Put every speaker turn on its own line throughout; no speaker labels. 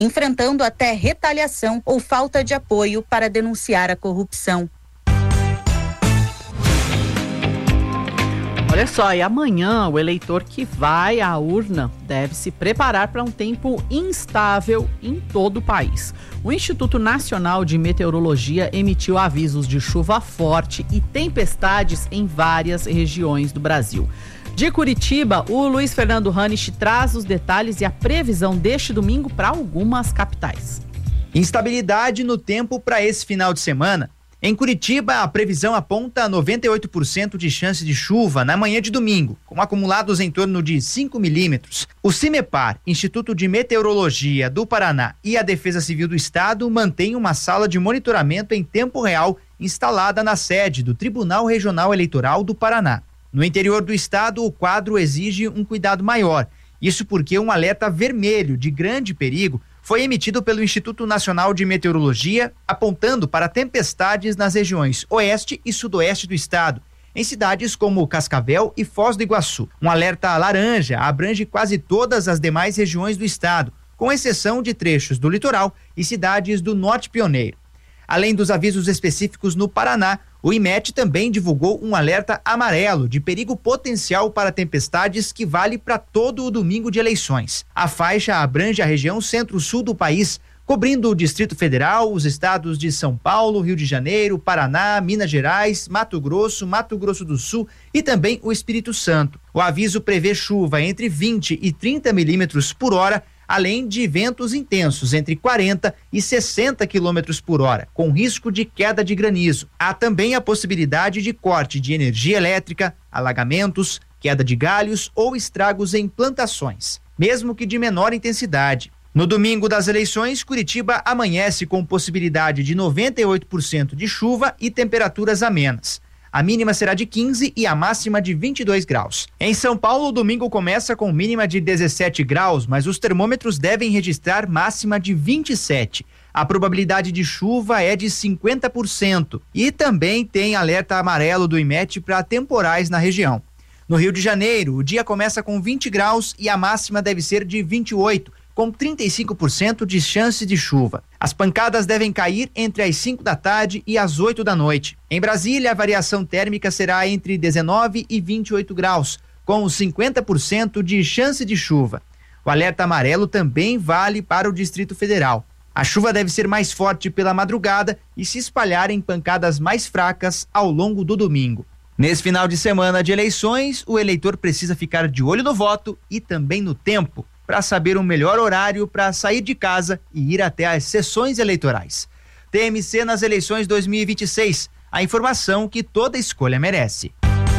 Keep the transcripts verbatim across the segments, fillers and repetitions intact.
enfrentando até retaliação ou falta de apoio para denunciar a corrupção.
Olha só, e amanhã o eleitor que vai à urna deve se preparar para um tempo instável em todo o país. O Instituto Nacional de Meteorologia emitiu avisos de chuva forte e tempestades em várias regiões do Brasil. De Curitiba, o Luiz Fernando Ranisch traz os detalhes e a previsão deste domingo para algumas capitais.
Instabilidade no tempo para esse final de semana. Em Curitiba, a previsão aponta noventa e oito por cento de chance de chuva na manhã de domingo, com acumulados em torno de cinco milímetros. O CIMEPAR, Instituto de Meteorologia do Paraná, e a Defesa Civil do Estado mantêm uma sala de monitoramento em tempo real instalada na sede do Tribunal Regional Eleitoral do Paraná. No interior do estado, o quadro exige um cuidado maior. Isso porque um alerta vermelho de grande perigo foi emitido pelo Instituto Nacional de Meteorologia, apontando para tempestades nas regiões oeste e sudoeste do estado, em cidades como Cascavel e Foz do Iguaçu. Um alerta laranja abrange quase todas as demais regiões do estado, com exceção de trechos do litoral e cidades do norte pioneiro. Além dos avisos específicos no Paraná, o IMET também divulgou um alerta amarelo de perigo potencial para tempestades que vale para todo o domingo de eleições. A faixa abrange a região centro-sul do país, cobrindo o Distrito Federal, os estados de São Paulo, Rio de Janeiro, Paraná, Minas Gerais, Mato Grosso, Mato Grosso do Sul e também o Espírito Santo. O aviso prevê chuva entre vinte e trinta milímetros por hora, além de ventos intensos entre quarenta e sessenta quilômetros por hora, com risco de queda de granizo. Há também a possibilidade de corte de energia elétrica, alagamentos, queda de galhos ou estragos em plantações, mesmo que de menor intensidade. No domingo das eleições, Curitiba amanhece com possibilidade de noventa e oito por cento de chuva e temperaturas amenas. A mínima será de quinze e a máxima de vinte e dois graus. Em São Paulo, o domingo começa com mínima de dezessete graus, mas os termômetros devem registrar máxima de vinte e sete. A probabilidade de chuva é de cinquenta por cento e também tem alerta amarelo do IMET para temporais na região. No Rio de Janeiro, o dia começa com vinte graus e a máxima deve ser de vinte e oito, com trinta e cinco por cento de chance de chuva. As pancadas devem cair entre as cinco da tarde e as oito da noite. Em Brasília, a variação térmica será entre dezenove e vinte e oito graus, com cinquenta por cento de chance de chuva. O alerta amarelo também vale para o Distrito Federal. A chuva deve ser mais forte pela madrugada e se espalhar em pancadas mais fracas ao longo do domingo. Nesse final de semana de eleições, o eleitor precisa ficar de olho no voto e também no tempo, para saber o melhor horário para sair de casa e ir até as sessões eleitorais. T M C nas eleições dois mil e vinte e seis, a informação que toda escolha merece.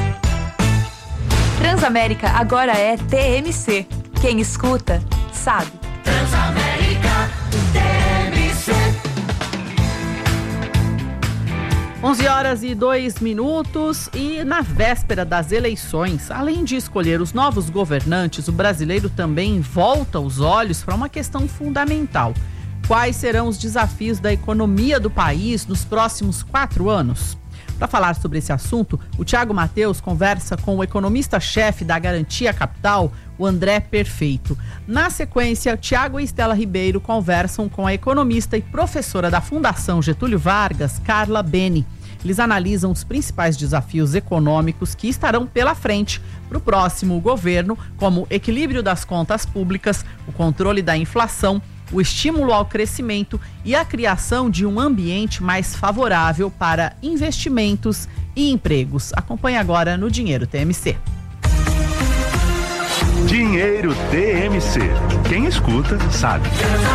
Transamérica agora é T M C. Quem escuta, sabe.
Transamérica, T M C.
onze horas e dois minutos e na véspera das eleições, além de escolher os novos governantes, o brasileiro também volta os olhos para uma questão fundamental. Quais serão os desafios da economia do país nos próximos quatro anos? Para falar sobre esse assunto, o Thiago Mateus conversa com o economista-chefe da Garantia Capital, o André Perfeito. Na sequência, Thiago e Estela Ribeiro conversam com a economista e professora da Fundação Getúlio Vargas, Carla Beni. Eles analisam os principais desafios econômicos que estarão pela frente para o próximo governo, como o equilíbrio das contas públicas, o controle da inflação, o estímulo ao crescimento e a criação de um ambiente mais favorável para investimentos e empregos. Acompanhe agora no Dinheiro T M C.
Dinheiro T M C. Quem escuta, sabe.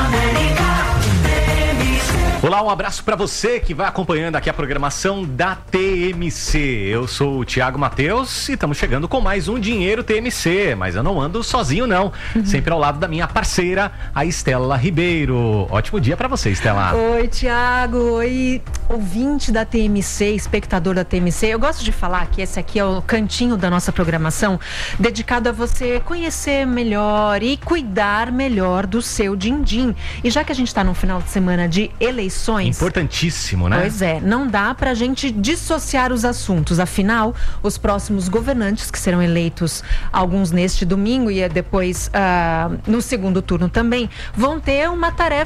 Olá, um abraço para você que vai acompanhando aqui a programação da T M C. Eu sou o Thiago Mateus e estamos chegando com mais um Dinheiro T M C, mas eu não ando sozinho não, uhum. Sempre ao lado da minha parceira, a Estela Ribeiro. Ótimo dia para você, Estela.
Oi, Thiago. Oi, ouvinte da T M C, espectador da T M C. Eu gosto de falar que esse aqui é o cantinho da nossa programação dedicado a você conhecer melhor e cuidar melhor do seu din-din. E já que a gente está no final de semana de eleição, eleições.
Importantíssimo, né?
Pois é, não dá pra gente dissociar os assuntos. Afinal, os próximos governantes que serão eleitos, alguns neste domingo e depois uh, no segundo turno também, vão ter uma tarefa